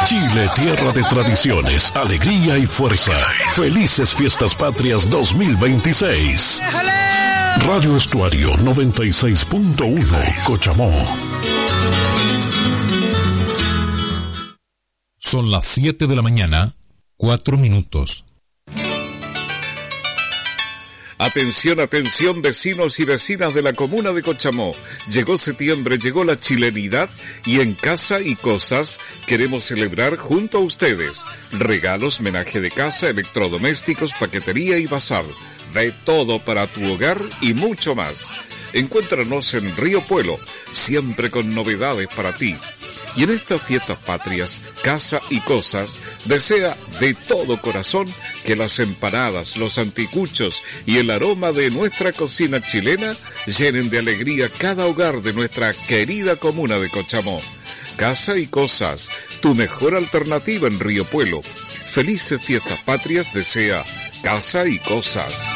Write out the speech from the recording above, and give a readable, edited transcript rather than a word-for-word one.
Chile, tierra de tradiciones, alegría y fuerza. Felices Fiestas Patrias 2026. Radio Estuario 96.1, Cochamó. Son las 7 de la mañana, 4 minutos. Atención, atención, vecinos y vecinas de la comuna de Cochamó. Llegó septiembre, llegó la chilenidad y en Casa y Cosas queremos celebrar junto a ustedes. Regalos, menaje de casa, electrodomésticos, paquetería y bazar. De todo para tu hogar y mucho más. Encuéntranos en Río Puelo, siempre con novedades para ti. Y en estas fiestas patrias, Casa y Cosas desea de todo corazón que las empanadas, los anticuchos y el aroma de nuestra cocina chilena llenen de alegría cada hogar de nuestra querida comuna de Cochamó. Casa y Cosas, tu mejor alternativa en Río Puelo. Felices fiestas patrias desea Casa y Cosas.